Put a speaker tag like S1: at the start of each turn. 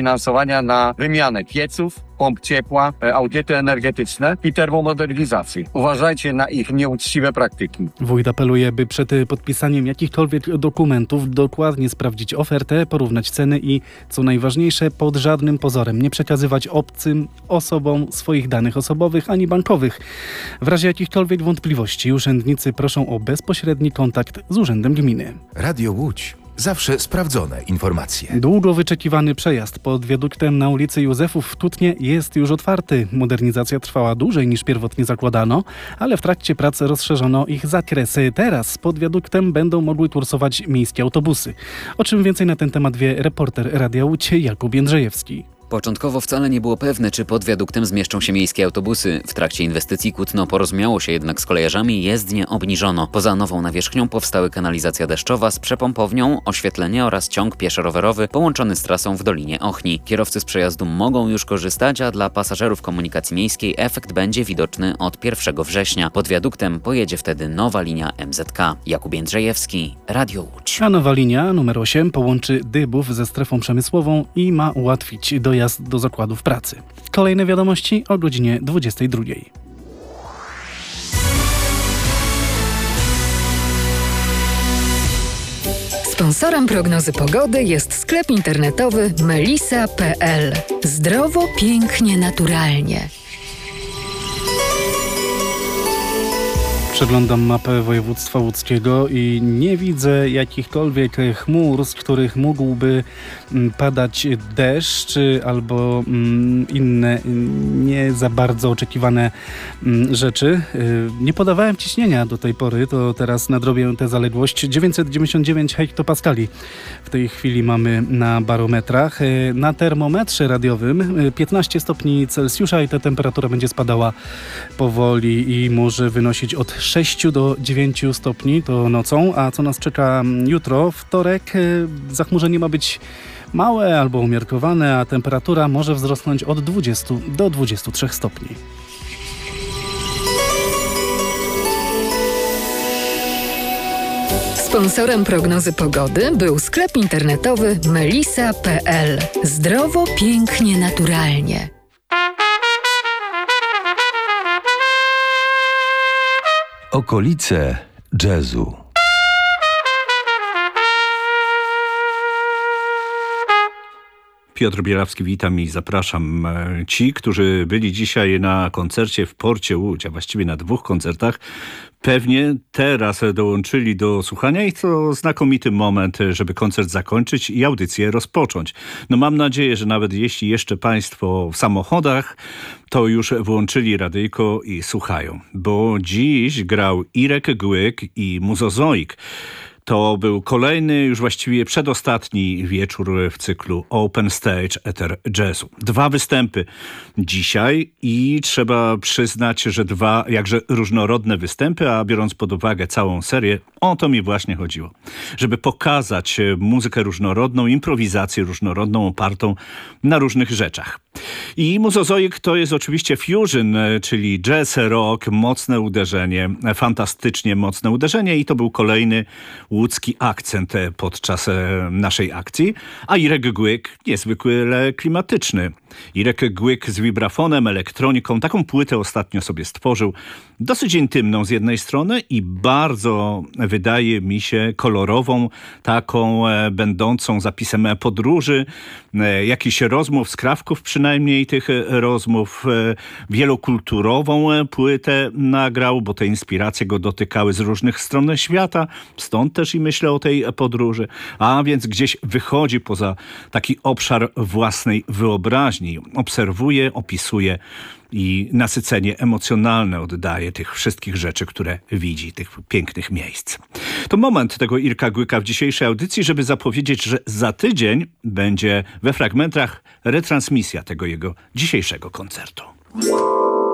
S1: finansowania na wymianę pieców, pomp ciepła, audyty energetyczne i termomodernizacji. Uważajcie na ich nieuczciwe praktyki.
S2: Wójt apeluje, by przed podpisaniem jakichkolwiek dokumentów dokładnie sprawdzić ofertę, porównać ceny i, co najważniejsze, pod żadnym pozorem nie przekazywać obcym osobom swoich danych osobowych ani bankowych. W razie jakichkolwiek wątpliwości urzędnicy proszą o bezpośredni kontakt z Urzędem Gminy.
S3: Radio Łódź. Zawsze sprawdzone informacje.
S2: Długo wyczekiwany przejazd pod wiaduktem na ulicy Józefów w Kutnie jest już otwarty. Modernizacja trwała dłużej niż pierwotnie zakładano, ale w trakcie prac rozszerzono ich zakresy. Teraz pod wiaduktem będą mogły kursować miejskie autobusy. O czym więcej na ten temat wie reporter Radia Łódź Jakub Jędrzejewski.
S4: Początkowo wcale nie było pewne, czy pod wiaduktem zmieszczą się miejskie autobusy. W trakcie inwestycji Kutno porozumiało się jednak z kolejarzami, jezdnię obniżono. Poza nową nawierzchnią powstały kanalizacja deszczowa z przepompownią, oświetlenie oraz ciąg pieszo-rowerowy połączony z trasą w Dolinie Ochni. Kierowcy z przejazdu mogą już korzystać, a dla pasażerów komunikacji miejskiej efekt będzie widoczny od 1 września. Pod wiaduktem pojedzie wtedy nowa linia MZK. Jakub Jędrzejewski, Radio Łódź.
S2: A nowa linia numer 8 połączy Dybów ze strefą przemysłową i ma ułatwić dojazd do zakładów pracy. Kolejne wiadomości o godzinie 22.
S5: Sponsorem prognozy pogody jest sklep internetowy melisa.pl. Zdrowo, pięknie, naturalnie.
S2: Przeglądam mapę województwa łódzkiego i nie widzę jakichkolwiek chmur, z których mógłby padać deszcz albo inne nie za bardzo oczekiwane rzeczy. Nie podawałem ciśnienia do tej pory, to teraz nadrobię tę zaległość. 999 hektopaskali w tej chwili mamy na barometrach. Na termometrze radiowym 15 stopni Celsjusza i ta temperatura będzie spadała powoli i może wynosić od 6 do 9 stopni, to nocą. A co nas czeka jutro? Wtorek. Zachmurzenie ma być małe albo umiarkowane, a temperatura może wzrosnąć od 20 do 23 stopni.
S5: Sponsorem prognozy pogody był sklep internetowy melisa.pl. Zdrowo, pięknie, naturalnie.
S3: Okolice jazzu.
S6: Piotr Bielawski, witam i zapraszam. Ci, którzy byli dzisiaj na koncercie w Porcie Łódź, a właściwie na 2 koncertach, pewnie teraz dołączyli do słuchania i to znakomity moment, żeby koncert zakończyć i audycję rozpocząć. No mam nadzieję, że nawet jeśli jeszcze Państwo w samochodach, to już włączyli radyjko i słuchają, bo dziś grał Irek Głyk i Muzozoik. To był kolejny, już właściwie przedostatni wieczór w cyklu Open Stage Ether Jazzu. 2 występy dzisiaj i trzeba przyznać, że 2 jakże różnorodne występy, a biorąc pod uwagę całą serię, o to mi właśnie chodziło. Żeby pokazać muzykę różnorodną, improwizację różnorodną, opartą na różnych rzeczach. I Muzozoik to jest oczywiście fusion, czyli jazz, rock, mocne uderzenie, fantastycznie mocne uderzenie i to był kolejny łódzki akcent podczas naszej akcji, a Irek Głyk niezwykle klimatyczny. Irek Głyk z wibrafonem, elektroniką, taką płytę ostatnio sobie stworzył, dosyć intymną z jednej strony i bardzo, wydaje mi się, kolorową, taką będącą zapisem podróży, jakichś rozmów, skrawków przynajmniej tych rozmów, wielokulturową płytę nagrał, bo te inspiracje go dotykały z różnych stron świata, stąd też i myślę o tej podróży, a więc gdzieś wychodzi poza taki obszar własnej wyobraźni, obserwuje, opisuje i nasycenie emocjonalne oddaje tych wszystkich rzeczy, które widzi, tych pięknych miejsc. To moment tego Irka Głyka w dzisiejszej audycji, żeby zapowiedzieć, że za tydzień będzie we fragmentach retransmisja tego jego dzisiejszego koncertu.